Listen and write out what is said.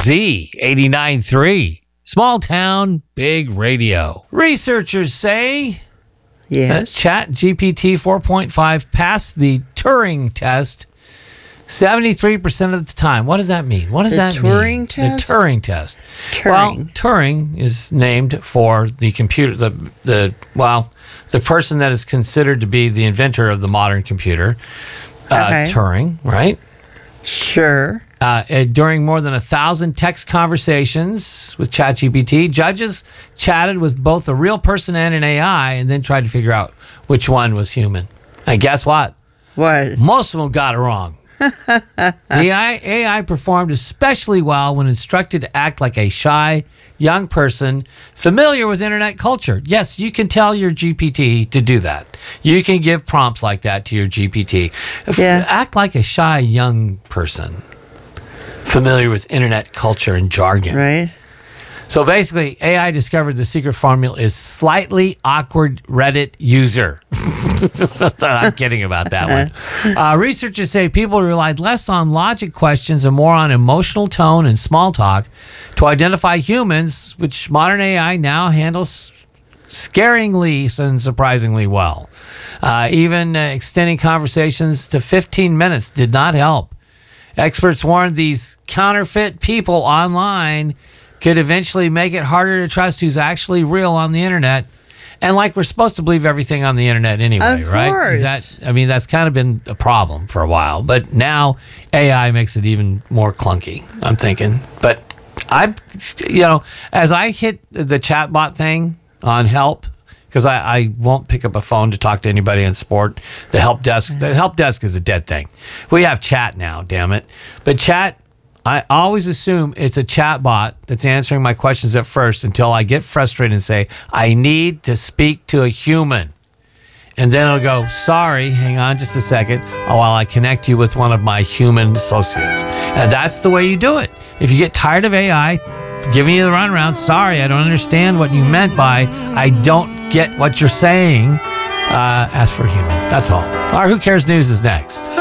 Z89.3. Small town, big radio. Researchers say that ChatGPT 4.5 passed the Turing test 73% of the time. What does that mean? What does that mean? Turing test? The Turing test. Turing. Well, Turing is named for the computer, the person that is considered to be the inventor of the modern computer, Turing, right? Sure. During more than 1,000 text conversations with ChatGPT, judges chatted with both a real person and an AI and then tried to figure out which one was human. And guess what? What? Most of them got it wrong. The AI performed especially well when instructed to act like a shy young person familiar with internet culture. Yes, you can tell your GPT to do that. You can give prompts like that to your GPT. Act like a shy young person familiar with internet culture and jargon. Right. So basically, AI discovered the secret formula is slightly awkward Reddit user. I'm kidding about that one. Researchers say people relied less on logic questions and more on emotional tone and small talk to identify humans, which modern AI now handles scaringly and surprisingly well. Even extending conversations to 15 minutes did not help. Experts warned these counterfeit people online could eventually make it harder to trust who's actually real on the internet. And like we're supposed to believe everything on the internet anyway, right? Of course. That's kind of been a problem for a while. But now AI makes it even more clunky, I'm thinking. But as I hit the chatbot thing on help, because I won't pick up a phone to talk to anybody in sport. The help desk is a dead thing. We have chat now, damn it. But chat, I always assume it's a chat bot that's answering my questions at first until I get frustrated and say, I need to speak to a human. And then it'll go, sorry, hang on just a second, while I connect you with one of my human associates. And that's the way you do it. If you get tired of AI giving you the runaround, sorry, I don't understand what you meant by, I don't get what you're saying, ask for a human. That's all. Our Who Cares News is next.